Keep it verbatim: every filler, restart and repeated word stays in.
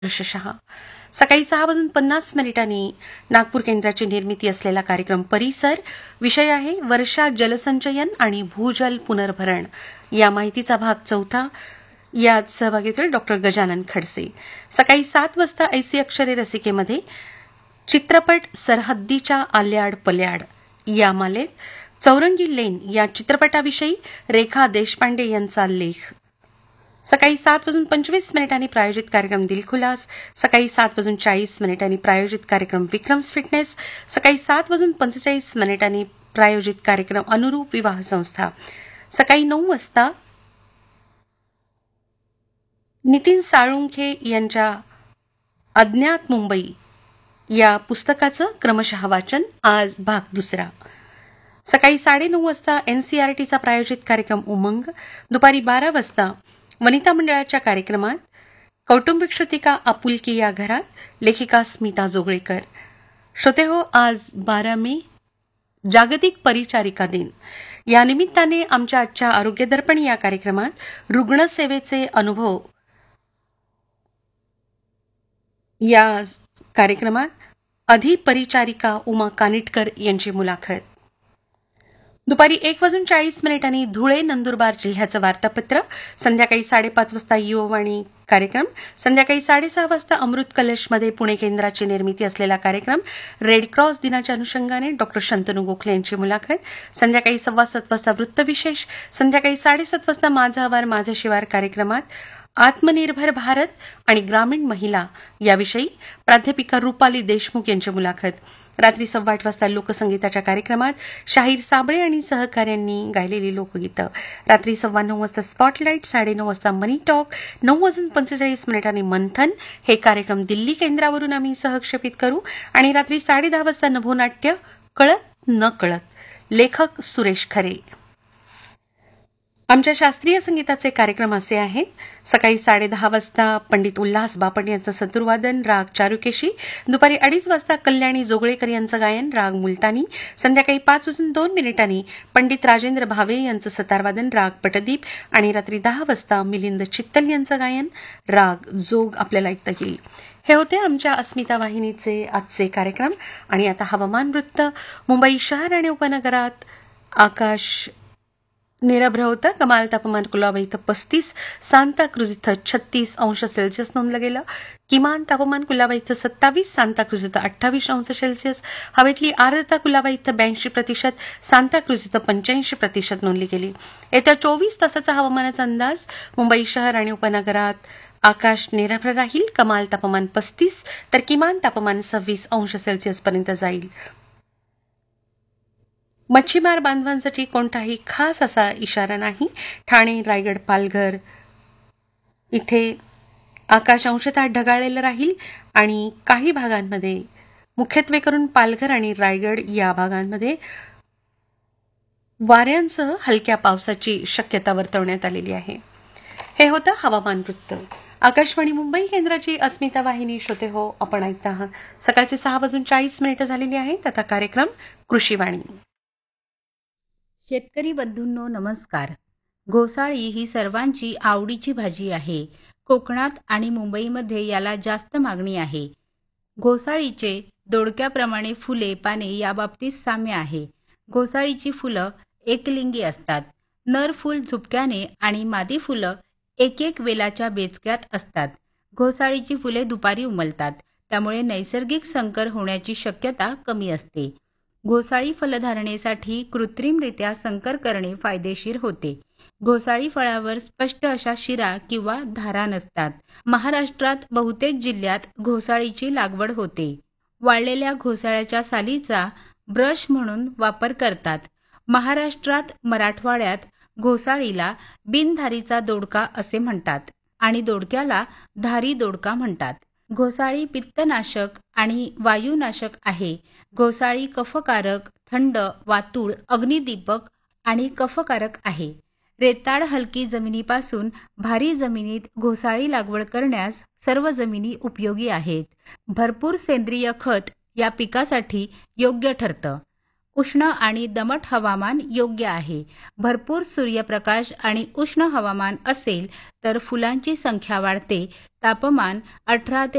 शहा सकाळी सहा वाजून पन्नास मिनिटांनी नागपूर केंद्राची निर्मिती असलेला कार्यक्रम परिसर. विषय आहे वर्षा जलसंचयन आणि भूजल पुनर्भरण. या माहितीचा भाग चौथा. यात सहभागी होतील डॉक्टर गजानन खडसे. सकाळी सात वाजता ऐसी अक्षरे रसिकेमध्ये चित्रपट सरहद्दीच्या आल्याड पल्याड या मालेत चौरंगी लेन या चित्रपटाविषयी रेखा देशपांडे यांचा लेख. सकाळी सात वाजून पंचवीस मिनिटांनी प्रायोजित कार्यक्रम दिलखुलास. सकाळी सात वाजून चाळीस मिनिटांनी प्रायोजित कार्यक्रम विक्रम्स फिटनेस. सकाळी सात वाजून पंचेचाळीस मिनिटांनी प्रायोजित कार्यक्रम अनुरूप विवाह संस्था. सकाळी नऊ वाजता नितीन साळुंखे यांच्या अज्ञात मुंबई या पुस्तकाचं क्रमशः वाचन, आज भाग दुसरा. सकाळी साडेनऊ वाजता एनसीआरटीचा प्रायोजित कार्यक्रम उमंग. दुपारी बारा वाजता वनिता मंडळाच्या कार्यक्रमात कौटुंबिक श्रुतिका आपुलकी या घरात, लेखिका स्मिता जोगळेकर. श्रोते हो, आज बारा मे जागतिक परिचारिका दिन. या निमित्ताने आमच्या आजच्या आरोग्य दर्पण या कार्यक्रमात रुग्णसेवेचे अनुभव या कार्यक्रमात अधिपरिचारिका उमा कानिटकर यांची मुलाखत. दुपारी एक वाजून चाळीस मिनिटांनी धुळे नंदुरबार जिल्ह्याचं वार्तापत्र. संध्याकाळी साडेपाच वाजता युववाणी कार्यक्रम. संध्याकाळी साडेसहा वाजता अमृत कलशमध्ये पुणे केंद्राची निर्मिती असलेला कार्यक्रम रेड क्रॉस दिनाच्या अनुषंगाने डॉक्टर शंतनू गोखले यांची मुलाखत. संध्याकाळी सव्वा सात वाजता वृत्तविशेष. संध्याकाळी साडेसात वाजता माझा आवार माझे शिवार कार्यक्रमात आत्मनिर्भर भारत आणि ग्रामीण महिला याविषयी प्राध्यापिका रुपाली देशमुख यांची मुलाखत. रात्री सव्वा आठ वाजता लोकसंगीताच्या कार्यक्रमात शाहीर साबळे आणि सहकाऱ्यांनी गायलेली लोकगीतं. रात्री सव्वा नऊ वाजता स्पॉटलाईट. साडेनऊ वाजता मनी टॉक. नऊ वाजून पंचेचाळीस मिनिटांनी मंथन हे कार्यक्रम दिल्ली केंद्रावरून आम्ही सहक्षेपित करू. आणि रात्री साडे दहा वाजता नभोनाट्य कळत न कळत, लेखक सुरेश खरे. आमच्या शास्त्रीय संगीताचे कार्यक्रम असे आहेत. सकाळी साडे दहा वाजता पंडित उल्हास बापट यांचं सतुरवादन, राग चारुकेशी. दुपारी अडीच वाजता कल्याणी जोगळेकर यांचं गायन, राग मुलतानी. संध्याकाळी पाच वाजून दोन मिनिटांनी पंडित राजेंद्र भावे यांचं सतारवादन, राग पटदीप. आणि रात्री दहा वाजता मिलिंद चित्तल यांचं गायन, राग जोग आपल्याला ऐकता येईल. हे होते आमच्या अस्मिता वाहिनीचे आजचे कार्यक्रम. आणि आता हवामान वृत्त. मुंबई शहर आणि उपनगरात आकाश निरभ्र होतं. कमाल तापमान कुलाबा इथं पस्तीस, सांताक्रुज इथं छत्तीस अंश सेल्सिअस नोंदलं गेलं. किमान तापमान कुलाबा इथं सत्तावीस, सांताक्रुज इथं अठ्ठावीस अंश सेल्सिअस. हवेतली आर्द्रता कुलाबा इथं ब्याऐंशी प्रतिशत, सांताक्रुज इथं पंच्याऐंशी प्रतिशत नोंदली गेली. येत्या चोवीस तासाचा हवामानाचा अंदाज. मुंबई शहर आणि उपनगरात आकाश निरभ्र राहील. कमाल तापमान पस्तीस तर किमान तापमान सव्वीस अंश सेल्सिअस पर्यंत जाईल. मच्छीमार बांधवांसाठी कोणताही खास असा इशारा नाही. ठाणे, रायगड, पालघर इथे आकाश अंशतः ढगाळलेलं राहील आणि काही भागांमध्ये, मुख्यत्वे करून पालघर आणि रायगड या भागांमध्ये वाऱ्यांसह हलक्या पावसाची शक्यता वर्तवण्यात आलेली आहे. हे होतं हवामान वृत्त. आकाशवाणी मुंबई केंद्राची अस्मिता वाहिनी. श्रोते हो, आपण ऐकता आहात सकाळचे सहा वाजून चाळीस मिनिटं झालेली आहेत. आता कार्यक्रम कृषीवाणी. शेतकरी बंधूंनो नमस्कार. घोसाळी ही सर्वांची आवडीची भाजी आहे. कोकणात आणि मुंबईमध्ये याला जास्त मागणी आहे. घोसाळीचे दोडक्याप्रमाणे फुले पाने याबाबतीत साम्य आहे. घोसाळीची फुलं एकलिंगी असतात. नर फूल झुपक्याने आणि मादी फुलं एक एक वेलाच्या बेचक्यात असतात. घोसाळीची फुले दुपारी उमलतात, त्यामुळे नैसर्गिक संकर होण्याची शक्यता कमी असते. घोसाळी फलधारणेसाठी कृत्रिमरित्या संकर करणे फायदेशीर होते. घोसाळी फळावर स्पष्ट अशा शिरा किंवा धारा नसतात. महाराष्ट्रात बहुतेक जिल्ह्यात घोसाळीची लागवड होते. वाळलेल्या घोसाळ्याच्या सालीचा ब्रश म्हणून वापर करतात. महाराष्ट्रात मराठवाड्यात घोसाळीला बिनधारीचा दोडका असे म्हणतात आणि दोडक्याला धारी दोडका म्हणतात. घोसाळी पित्तनाशक आणि वायुनाशक आहे. घोसाळी कफकारक, थंड, वातुळ, अग्निदीपक आणि कफकारक आहे. रेताळ हलकी जमिनीपासून भारी जमिनीत घोसाळी लागवड करण्यास सर्व जमिनी उपयोगी आहेत. भरपूर सेंद्रिय खत या पिकासाठी योग्य ठरतं. उष्ण आणि दमट हवामान योग्य आहे. भरपूर सूर्यप्रकाश आणि उष्ण हवामान असेल तर फुलांची संख्या वाढते. तापमान अठरा ते